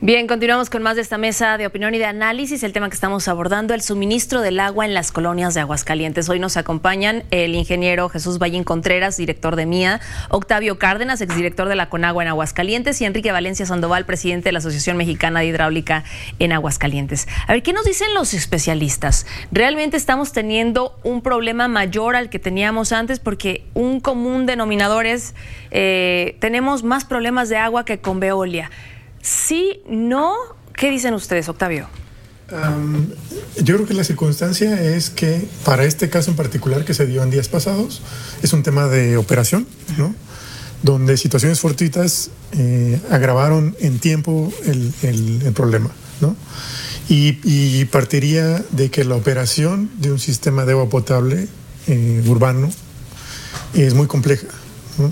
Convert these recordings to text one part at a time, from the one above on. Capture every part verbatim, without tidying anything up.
Bien, continuamos con más de esta mesa de opinión y de análisis. El tema que estamos abordando, el suministro del agua en las colonias de Aguascalientes. Hoy nos acompañan el ingeniero Jesús Ballín Contreras, director de MIA, Octavio Cárdenas, exdirector de la Conagua en Aguascalientes, y Enrique Valencia Sandoval, presidente de la Asociación Mexicana de Hidráulica en Aguascalientes. A ver, ¿qué nos dicen los especialistas? ¿Realmente estamos teniendo un problema mayor al que teníamos antes? Porque un común denominador es, eh, tenemos más problemas de agua que con Veolia. Sí, no, ¿qué dicen ustedes, Octavio? Um, yo creo que la circunstancia es que para este caso en particular que se dio en días pasados, es un tema de operación, ¿no? Donde situaciones fortuitas eh, agravaron en tiempo el, el, el problema, ¿no? Y, y partiría de que la operación de un sistema de agua potable eh, urbano es muy compleja, ¿no?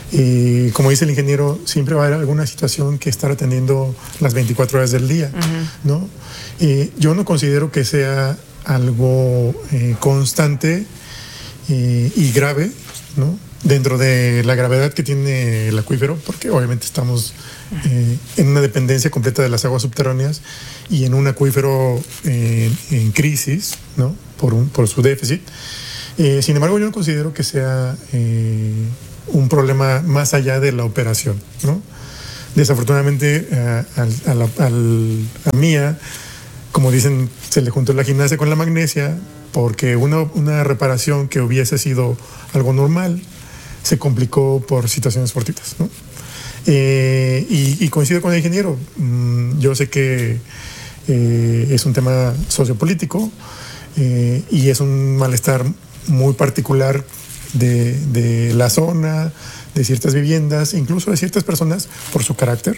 Y como dice el ingeniero, siempre va a haber alguna situación que estar atendiendo las veinticuatro horas del día, uh-huh. ¿no? Y yo no considero que sea algo eh, constante eh, y grave, ¿no? Dentro de la gravedad que tiene el acuífero, porque obviamente estamos eh, en una dependencia completa de las aguas subterráneas y en un acuífero eh, en crisis, ¿no? Por, un, por su déficit. Eh, sin embargo, yo no considero que sea eh, un problema más allá de la operación, ¿no? Desafortunadamente a, a, a, la, al, a MIA, como dicen, se le juntó la gimnasia con la magnesia, porque una, una reparación que hubiese sido algo normal se complicó por situaciones fortuitas, ¿no? Eh, y, y coincido con el ingeniero. Yo sé que eh, es un tema sociopolítico eh, y es un malestar muy particular De, de la zona, de ciertas viviendas, incluso de ciertas personas por su carácter,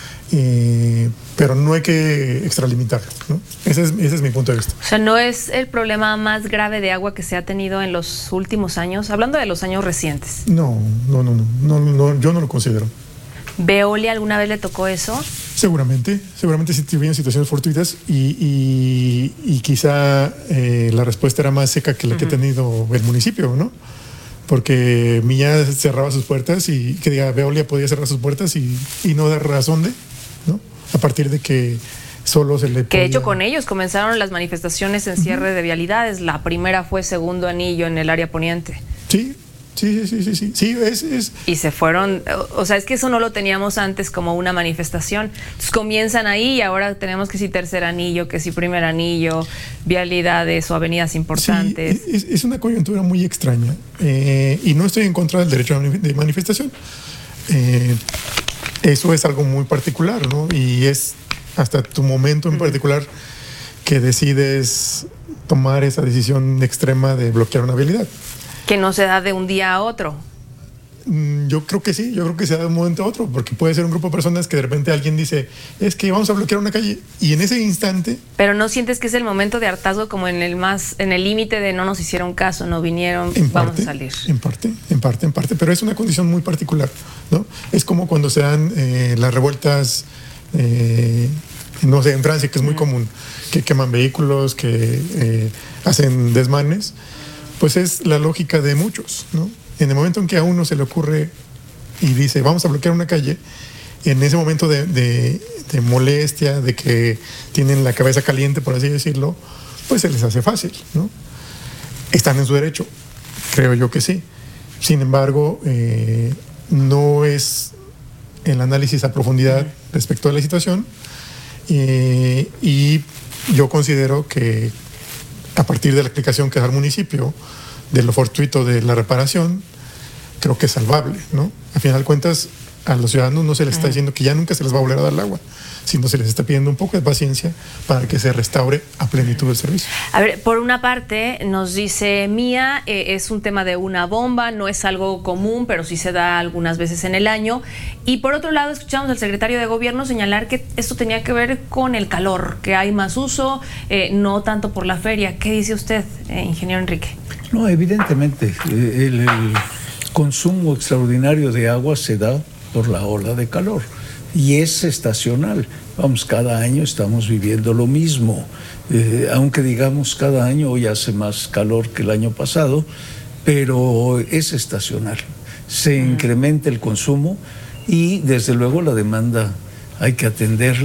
eh, pero no hay que extralimitarlo, ¿no? Ese es, ese es mi punto de vista. O sea, ¿no es el problema más grave de agua que se ha tenido en los últimos años? Hablando de los años recientes. No, no, no, no, no, no yo no lo considero. ¿Veolia alguna vez le tocó eso? Seguramente, seguramente sí tuvieron situaciones fortuitas y, y, y quizá eh, la respuesta era más seca que la uh-huh. que ha tenido el municipio, ¿no? Porque MIA cerraba sus puertas y que diga Veolia podía cerrar sus puertas y, y no dar razón de, ¿no? A partir de que solo se le Que podía... de hecho con ellos comenzaron las manifestaciones en cierre uh-huh. de vialidades. La primera fue Segundo Anillo en el área poniente. Sí, sí, sí, sí, sí, sí, es, es... Y se fueron, o sea, es que eso no lo teníamos antes como una manifestación. Entonces comienzan ahí y ahora tenemos que si tercer anillo, que si primer anillo, vialidades o avenidas importantes. Sí, es, es una coyuntura muy extraña eh, y no estoy en contra del derecho de manifestación. Eh, eso es algo muy particular, ¿no? Y es hasta tu momento en uh-huh. particular que decides tomar esa decisión extrema de bloquear una vialidad. Que no se da de un día a otro. Yo creo que sí, yo creo que se da de un momento a otro, porque puede ser un grupo de personas que de repente alguien dice, es que vamos a bloquear una calle, y en ese instante... Pero ¿no sientes que es el momento de hartazgo como en el más, en el límite de no nos hicieron caso, no vinieron, en vamos parte, a salir? En parte, en parte, en parte, pero es una condición muy particular, ¿no? Es como cuando se dan eh, las revueltas, eh, no sé, en Francia, que es muy uh-huh. común, que queman vehículos, que eh, hacen desmanes. Pues es la lógica de muchos, ¿no? En el momento en que a uno se le ocurre y dice, vamos a bloquear una calle, en ese momento de, de, de molestia, de que tienen la cabeza caliente, por así decirlo, pues se les hace fácil, ¿no? Están en su derecho, creo yo que sí. Sin embargo, eh, no es el análisis a profundidad respecto a la situación eh, y yo considero que a partir de la explicación que da el municipio de lo fortuito de la reparación, creo que es salvable, ¿no? Al final de cuentas, a los ciudadanos no se les está diciendo que ya nunca se les va a volver a dar el agua, sino se les está pidiendo un poco de paciencia para que se restaure a plenitud el servicio. A ver, por una parte nos dice MIA, eh, es un tema de una bomba, no es algo común, pero sí se da algunas veces en el año. Y por otro lado escuchamos al secretario de Gobierno señalar que esto tenía que ver con el calor, que hay más uso, eh, no tanto por la feria. ¿Qué dice usted, eh, ingeniero Enrique? No, evidentemente, el, el consumo extraordinario de agua se da por la ola de calor y es estacional. Vamos, cada año estamos viviendo lo mismo, eh, aunque digamos cada año hoy hace más calor que el año pasado, pero es estacional. Se incrementa el consumo y desde luego la demanda hay que atenderla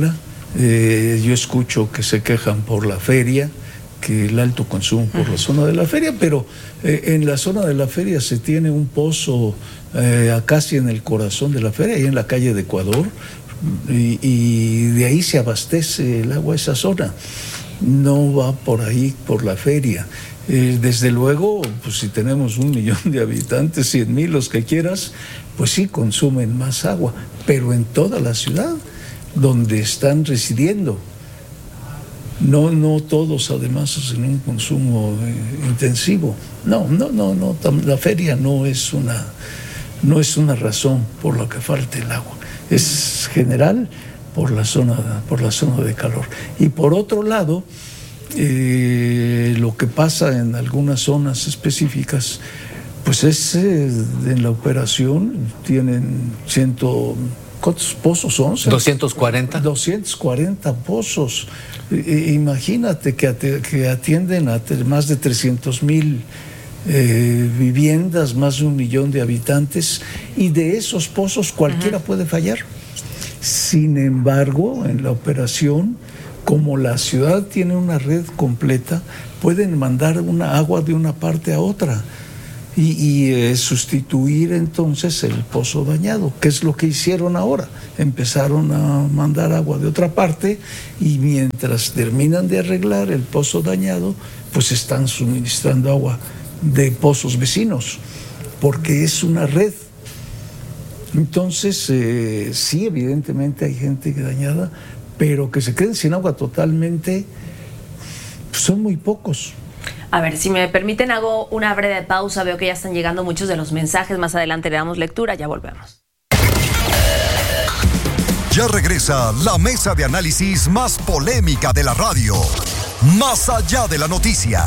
Eh, yo escucho que se quejan por la feria, que el alto consumo por uh-huh. la zona de la feria, pero eh, en la zona de la feria se tiene un pozo eh, casi en el corazón de la feria, ahí en la calle de Ecuador, y, y de ahí se abastece el agua a esa zona. No va por ahí, por la feria. Eh, desde luego, pues si tenemos un millón de habitantes, cien mil, los que quieras, pues sí consumen más agua, pero en toda la ciudad donde están residiendo. No, no todos además hacen un consumo eh, intensivo. No, no, no, no. La feria no es una, no es una razón por la que falte el agua. Es general por la zona, por la zona de calor. Y por otro lado, eh, lo que pasa en algunas zonas específicas, pues es eh, en la operación tienen ciento ¿cuántos pozos son? doscientos cuarenta. doscientos cuarenta pozos. I, imagínate que, at, que atienden a más de trescientos mil eh, viviendas, más de un millón de habitantes, y de esos pozos cualquiera uh-huh. puede fallar. Sin embargo, en la operación, como la ciudad tiene una red completa, pueden mandar una agua de una parte a otra. Y, y eh, sustituir entonces el pozo dañado, que es lo que hicieron ahora. Empezaron a mandar agua de otra parte y mientras terminan de arreglar el pozo dañado, pues están suministrando agua de pozos vecinos, porque es una red. Entonces, eh, sí, evidentemente hay gente dañada, pero que se queden sin agua totalmente, pues son muy pocos. A ver, si me permiten, hago una breve pausa. Veo que ya están llegando muchos de los mensajes. Más adelante le damos lectura. Ya volvemos. Ya regresa la mesa de análisis más polémica de la radio. Más allá de la noticia.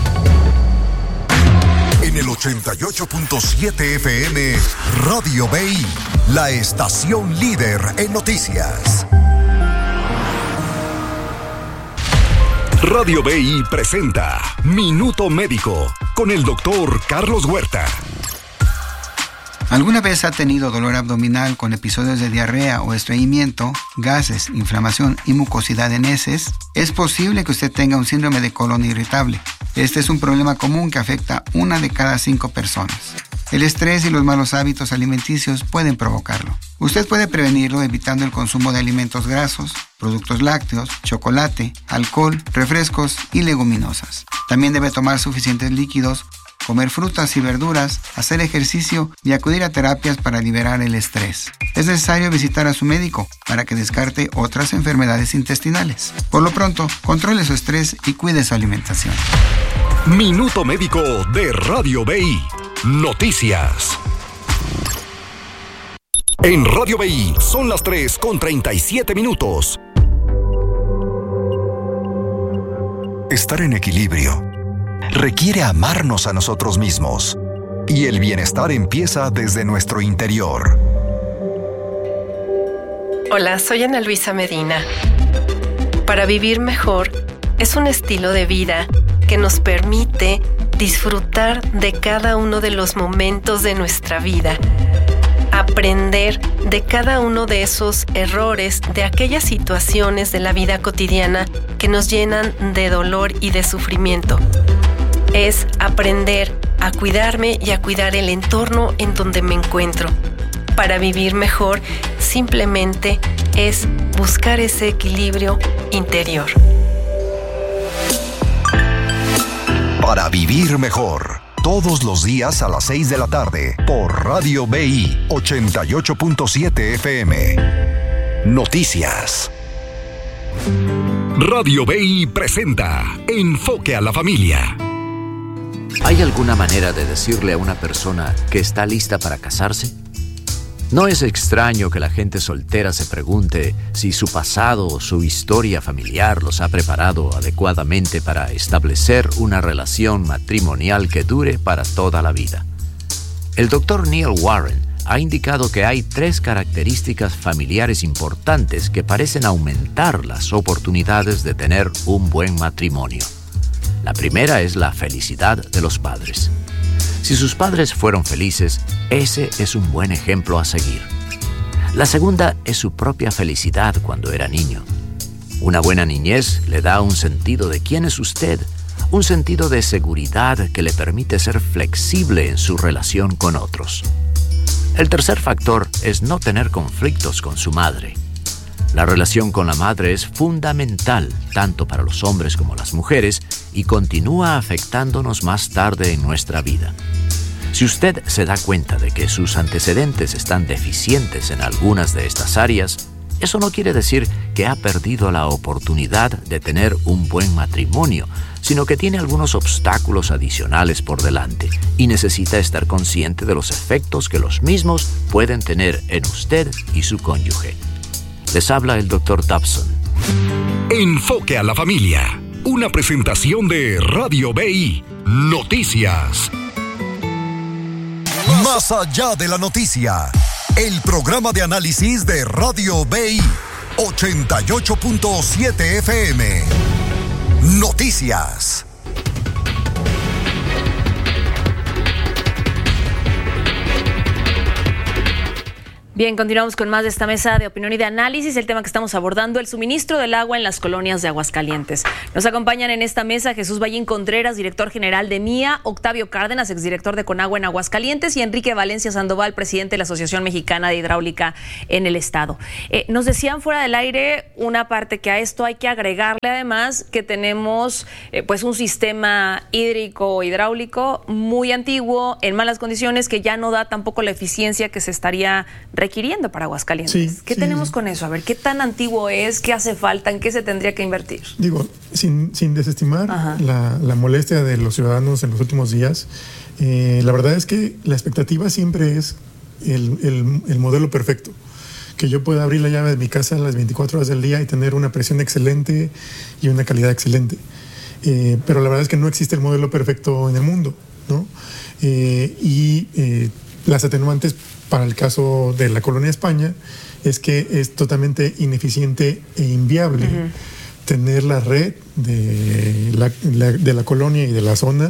En el ochenta y ocho punto siete F M, Radio B I, la estación líder en noticias. Radio B I presenta Minuto Médico con el doctor Carlos Huerta. ¿Alguna vez ha tenido dolor abdominal con episodios de diarrea o estreñimiento, gases, inflamación y mucosidad en heces? Es posible que usted tenga un síndrome de colon irritable. Este es un problema común que afecta a una de cada cinco personas. El estrés y los malos hábitos alimenticios pueden provocarlo. Usted puede prevenirlo evitando el consumo de alimentos grasos, productos lácteos, chocolate, alcohol, refrescos y leguminosas. También debe tomar suficientes líquidos, comer frutas y verduras, hacer ejercicio y acudir a terapias para liberar el estrés. Es necesario visitar a su médico para que descarte otras enfermedades intestinales. Por lo pronto, controle su estrés y cuide su alimentación. Minuto Médico de Radio B I. Noticias. En Radio B I son las tres con treinta y siete minutos. Estar en equilibrio requiere amarnos a nosotros mismos. Y el bienestar empieza desde nuestro interior. Hola, soy Ana Luisa Medina. Para vivir mejor es un estilo de vida que nos permite disfrutar de cada uno de los momentos de nuestra vida, aprender de cada uno de esos errores, de aquellas situaciones de la vida cotidiana que nos llenan de dolor y de sufrimiento. Es aprender a cuidarme y a cuidar el entorno en donde me encuentro. Para vivir mejor, simplemente es buscar ese equilibrio interior. Para vivir mejor, todos los días a las seis de la tarde, por Radio B I ochenta y ocho punto siete F M. Noticias. Radio B I presenta Enfoque a la Familia. ¿Hay alguna manera de decirle a una persona que está lista para casarse? No es extraño que la gente soltera se pregunte si su pasado o su historia familiar los ha preparado adecuadamente para establecer una relación matrimonial que dure para toda la vida. El doctor Neil Warren ha indicado que hay tres características familiares importantes que parecen aumentar las oportunidades de tener un buen matrimonio. La primera es la felicidad de los padres. Si sus padres fueron felices, ese es un buen ejemplo a seguir. La segunda es su propia felicidad cuando era niño. Una buena niñez le da un sentido de quién es usted, un sentido de seguridad que le permite ser flexible en su relación con otros. El tercer factor es no tener conflictos con su madre. La relación con la madre es fundamental tanto para los hombres como las mujeres y continúa afectándonos más tarde en nuestra vida. Si usted se da cuenta de que sus antecedentes están deficientes en algunas de estas áreas, eso no quiere decir que ha perdido la oportunidad de tener un buen matrimonio, sino que tiene algunos obstáculos adicionales por delante y necesita estar consciente de los efectos que los mismos pueden tener en usted y su cónyuge. Les habla el doctor Dobson. Enfoque a la familia. Una presentación de Radio B I. Noticias. Más allá de la noticia. El programa de análisis de Radio B I. ochenta y ocho punto siete F M. Noticias. Bien, continuamos con más de esta mesa de opinión y de análisis. El tema que estamos abordando, el suministro del agua en las colonias de Aguascalientes. Nos acompañan en esta mesa Jesús Ballín Contreras, director general de MIA, Octavio Cárdenas, exdirector de Conagua en Aguascalientes, y Enrique Valencia Sandoval, presidente de la Asociación Mexicana de Hidráulica en el Estado. Eh, nos decían fuera del aire una parte que a esto hay que agregarle además que tenemos eh, pues un sistema hídrico hidráulico muy antiguo, en malas condiciones, que ya no da tampoco la eficiencia que se estaría requiriendo para Aguascalientes. Sí, ¿Qué sí, tenemos sí. con eso? A ver, ¿qué tan antiguo es? ¿Qué hace falta? ¿En qué se tendría que invertir? Digo, sin, sin desestimar la, la molestia de los ciudadanos en los últimos días, eh, la verdad es que la expectativa siempre es el, el, el modelo perfecto. Que yo pueda abrir la llave de mi casa a las veinticuatro horas del día y tener una presión excelente y una calidad excelente. Eh, pero la verdad es que no existe el modelo perfecto en el mundo, ¿no? Eh, y eh, las atenuantes para el caso de la colonia España es que es totalmente ineficiente e inviable uh-huh. tener la red de la, la, de la colonia y de la zona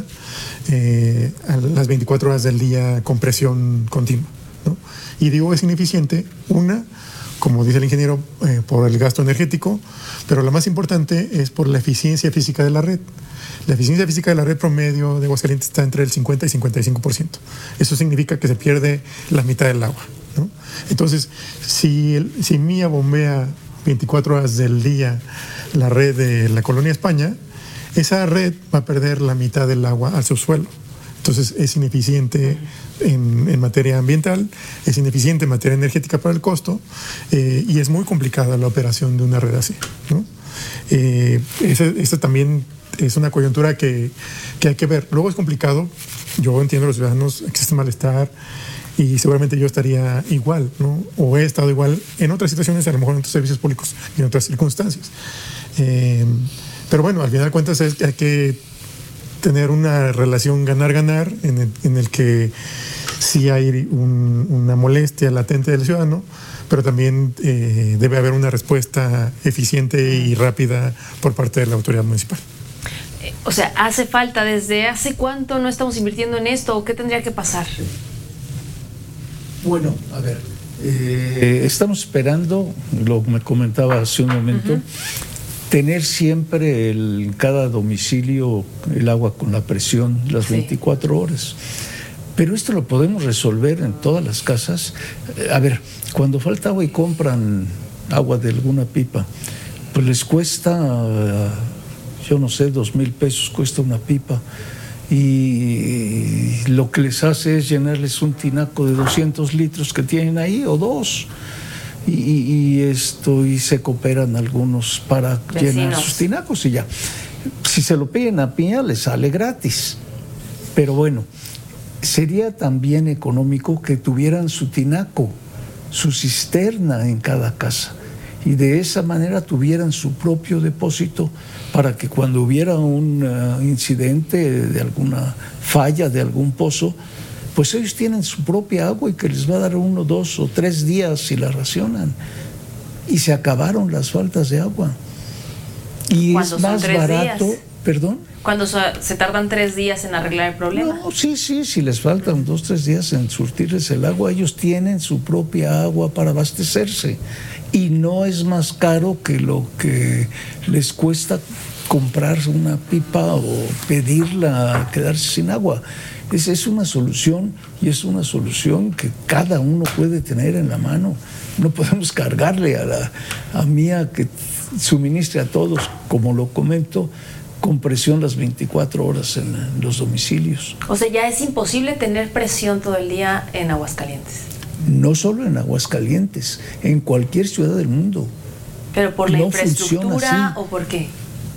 eh, a las veinticuatro horas del día con presión continua, ¿no? Y digo es ineficiente, una, como dice el ingeniero, eh, por el gasto energético, pero lo más importante es por la eficiencia física de la red. La eficiencia física de la red promedio de Aguascalientes está entre el cincuenta y cincuenta y cinco por ciento. Eso significa que se pierde la mitad del agua, ¿no? Entonces, si, el, si MIA bombea veinticuatro horas del día la red de la colonia España, esa red va a perder la mitad del agua al subsuelo. Entonces, es ineficiente en, en materia ambiental, es ineficiente en materia energética para el costo, eh, y es muy complicada la operación de una red así, ¿no? Eh, ese, ese también es una coyuntura que, que hay que ver. Luego es complicado, yo entiendo a los ciudadanos, existe malestar y seguramente yo estaría igual, ¿no? O he estado igual en otras situaciones, a lo mejor en otros servicios públicos y en otras circunstancias. Eh, pero bueno, al final de cuentas es que hay que tener una relación ganar-ganar en el, en el que sí hay un, una molestia latente del ciudadano, pero también eh, debe haber una respuesta eficiente y rápida por parte de la autoridad municipal. O sea, ¿hace falta? ¿Desde hace cuánto no estamos invirtiendo en esto? ¿O qué tendría que pasar? Bueno, a ver, eh, estamos esperando, lo que me comentaba hace un momento, uh-huh. tener siempre el, en cada domicilio el agua con la presión las sí. veinticuatro horas. Pero esto lo podemos resolver en todas las casas. Eh, a ver, cuando falta agua y compran agua de alguna pipa, pues les cuesta... Uh, yo no sé, dos mil pesos cuesta una pipa, y lo que les hace es llenarles un tinaco de doscientos litros que tienen ahí, o dos, y, y esto, y se cooperan algunos para Vecinos. llenar sus tinacos y ya. Si se lo piden a Pía, les sale gratis, pero bueno, sería también económico que tuvieran su tinaco, su cisterna en cada casa, y de esa manera tuvieran su propio depósito para que cuando hubiera un uh, incidente de alguna falla de algún pozo, pues ellos tienen su propia agua y que les va a dar uno, dos o tres días si la racionan. Y se acabaron las faltas de agua. Y es más barato, días. ¿Perdón? Cuando se tardan tres días en arreglar el problema. No, sí, sí, si les faltan dos, tres días en surtirles el agua, ellos tienen su propia agua para abastecerse. y no es más caro que lo que les cuesta comprar una pipa o pedirla, quedarse sin agua. Esa es una solución, y es una solución que cada uno puede tener en la mano. No podemos cargarle a la a Mía que suministre a todos, como lo comento, con presión las veinticuatro horas en, en los domicilios. O sea, ya es imposible tener presión todo el día en Aguascalientes. No solo en Aguascalientes, en cualquier ciudad del mundo. ¿Pero por la no infraestructura o por qué?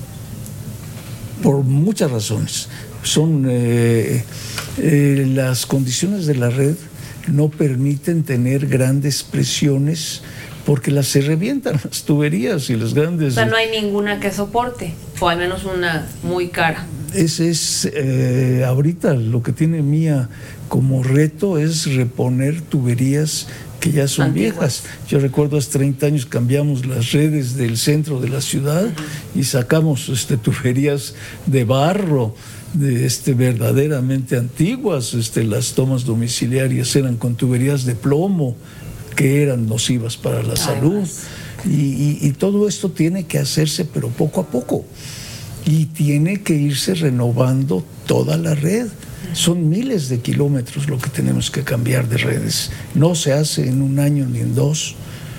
Por muchas razones. Son eh, eh, las condiciones de la red no permiten tener grandes presiones porque las se revientan las tuberías y las grandes. O sea, no hay ninguna que soporte, o al menos una muy cara. Ese es eh, ahorita lo que tiene Mía como reto, es reponer tuberías que ya son antiguas. Viejas. Yo recuerdo hace treinta años cambiamos las redes del centro de la ciudad uh-huh. y sacamos este, tuberías de barro, de este, verdaderamente antiguas. Este, las tomas domiciliarias eran con tuberías de plomo que eran nocivas para la Ay, salud. Y, y, y todo esto tiene que hacerse, pero poco a poco. Y tiene que irse renovando toda la red. Son miles de kilómetros lo que tenemos que cambiar de redes. No se hace en un año ni en dos.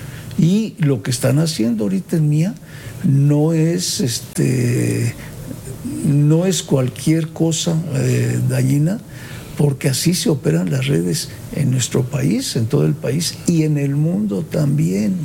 Y lo que están haciendo ahorita en Mía no es este no es cualquier cosa eh, dañina, porque así se operan las redes en nuestro país, en todo el país y en el mundo también.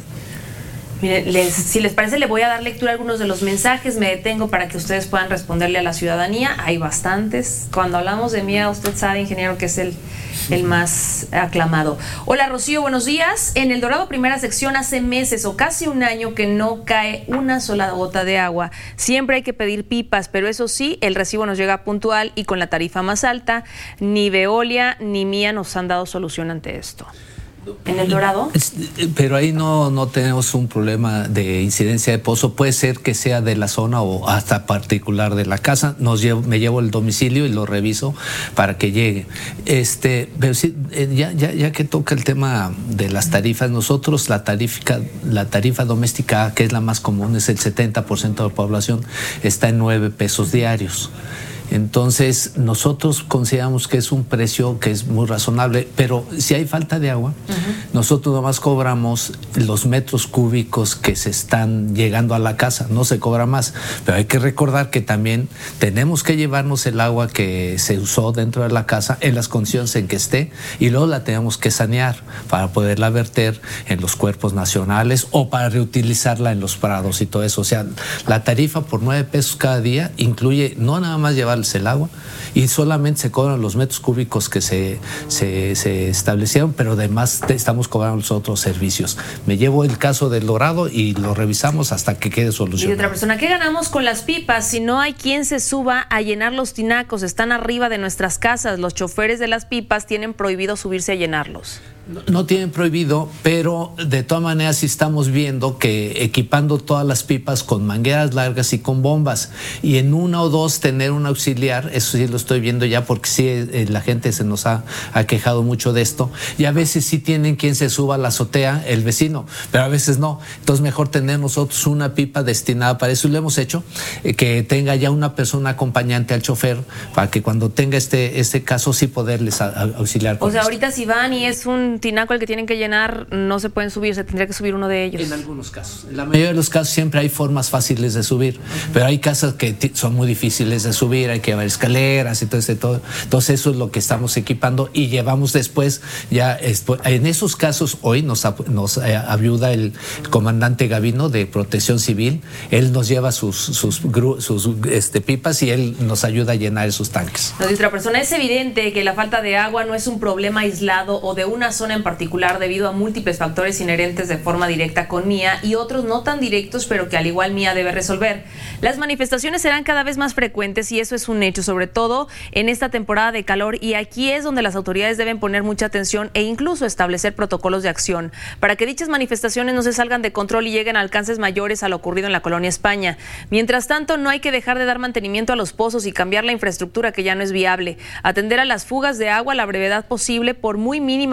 Mire, les, si les parece, le voy a dar lectura a algunos de los mensajes. Me detengo para que ustedes puedan responderle a la ciudadanía. Hay bastantes. Cuando hablamos de Mía, usted sabe, ingeniero, que es el, el más aclamado. Hola, Rocío, buenos días. En El Dorado, primera sección, hace meses o casi un año que no cae una sola gota de agua. Siempre hay que pedir pipas, pero eso sí, el recibo nos llega puntual y con la tarifa más alta. Ni Veolia ni Mía nos han dado solución ante esto. ¿En El Dorado? Pero ahí no, no tenemos un problema de incidencia de pozo. Puede ser que sea de la zona o hasta particular de la casa. Nos llevo, me llevo el domicilio y lo reviso para que llegue. Este, pero sí, ya, ya, ya que toca el tema de las tarifas, nosotros la tarifa, la tarifa doméstica, que es la más común, es el setenta por ciento de la población, está en nueve pesos diarios. Entonces, nosotros consideramos que es un precio que es muy razonable, pero si hay falta de agua, uh-huh. nosotros nomás cobramos los metros cúbicos que se están llegando a la casa, no se cobra más. Pero hay que recordar que también tenemos que llevarnos el agua que se usó dentro de la casa en las condiciones en que esté, y luego la tenemos que sanear para poderla verter en los cuerpos nacionales o para reutilizarla en los prados y todo eso. O sea, la tarifa por nueve pesos cada día incluye no nada más llevar el agua, y solamente se cobran los metros cúbicos que se, se, se establecieron, pero además estamos cobrando los otros servicios. Me llevo el caso del Dorado y lo revisamos hasta que quede solucionado. Y otra persona, ¿qué ganamos con las pipas si no hay quien se suba a llenar los tinacos? Están arriba de nuestras casas. Los choferes de las pipas tienen prohibido subirse a llenarlos. No, no tienen prohibido, pero de todas maneras sí estamos viendo que equipando todas las pipas con mangueras largas y con bombas, y en una o dos tener un auxiliar, eso sí lo estoy viendo ya, porque sí eh, la gente se nos ha, ha quejado mucho de esto, y a veces sí tienen quien se suba a la azotea, el vecino, pero a veces no. Entonces mejor tener nosotros una pipa destinada para eso, y lo hemos hecho, eh, que tenga ya una persona acompañante al chofer, para que cuando tenga este, este caso sí poderles a, a, auxiliar. O sea, esto. Ahorita si van y es un tinaco el que tienen que llenar, no se pueden subir, se tendría que subir uno de ellos. En algunos casos. En la mayoría de los casos siempre hay formas fáciles de subir, uh-huh. pero hay casas que t- son muy difíciles de subir, hay que llevar escaleras y todo ese todo. Entonces eso es lo que estamos equipando y llevamos después ya. En esos casos hoy nos, nos eh, ayuda el comandante Gavino de Protección Civil. Él nos lleva sus, sus, sus, sus este, pipas y él nos ayuda a llenar esos tanques. Nos dice otra persona, es evidente que la falta de agua no es un problema aislado o de una zona en particular, debido a múltiples factores inherentes de forma directa con Mía y otros no tan directos, pero que al igual Mía debe resolver. Las manifestaciones serán cada vez más frecuentes y eso es un hecho, sobre todo en esta temporada de calor, y aquí es donde las autoridades deben poner mucha atención e incluso establecer protocolos de acción para que dichas manifestaciones no se salgan de control y lleguen a alcances mayores a lo ocurrido en la colonia España. Mientras tanto, no hay que dejar de dar mantenimiento a los pozos y cambiar la infraestructura que ya no es viable. Atender a las fugas de agua a la brevedad posible, por muy mínima que ésta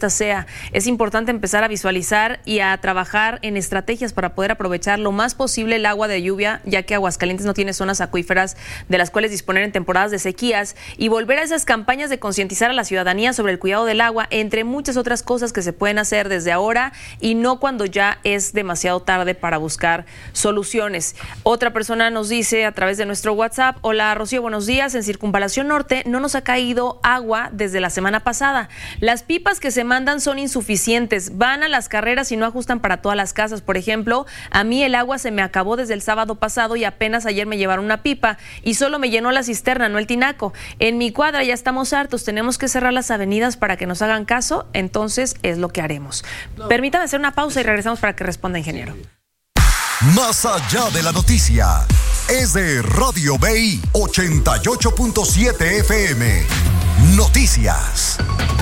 esta sea. Es importante empezar a visualizar y a trabajar en estrategias para poder aprovechar lo más posible el agua de lluvia, ya que Aguascalientes no tiene zonas acuíferas de las cuales disponer en temporadas de sequías, y volver a esas campañas de concientizar a la ciudadanía sobre el cuidado del agua, entre muchas otras cosas que se pueden hacer desde ahora y no cuando ya es demasiado tarde para buscar soluciones. Otra persona nos dice a través de nuestro WhatsApp: hola Rocío, buenos días. En Circunvalación Norte no nos ha caído agua desde la semana pasada. Las pipas que se mandan son insuficientes, van a las carreras y no ajustan para todas las casas. Por ejemplo, a mí el agua se me acabó desde el sábado pasado y apenas ayer me llevaron una pipa y solo me llenó la cisterna, no el tinaco. En mi cuadra ya estamos hartos, tenemos que cerrar las avenidas para que nos hagan caso, entonces es lo que haremos. Permítame hacer una pausa y regresamos para que responda, ingeniero. Más allá de la noticia, es de Radio B I ochenta y ocho punto siete F M. Noticias.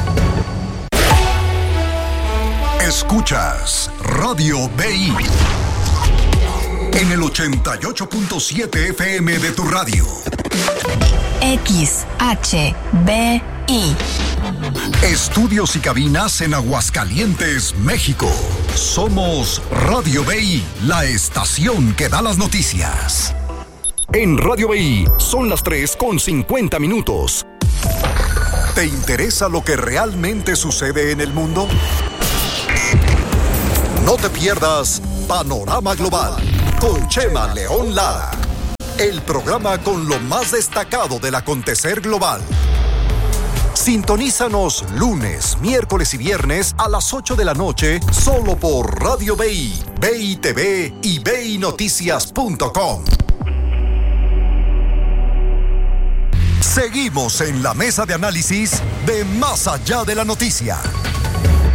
Escuchas Radio B I en el ochenta y ocho punto siete F M de tu radio. X H B I. Estudios y cabinas en Aguascalientes, México. Somos Radio B I, la estación que da las noticias. En Radio B I son las tres con cincuenta minutos. ¿Te interesa lo que realmente sucede en el mundo? No te pierdas Panorama Global con Chema León Lara, el programa con lo más destacado del acontecer global. Sintonízanos lunes, miércoles y viernes a las ocho de la noche solo por Radio B I, B I T V y B I Noticias punto com. Seguimos en la mesa de análisis de Más Allá de la Noticia.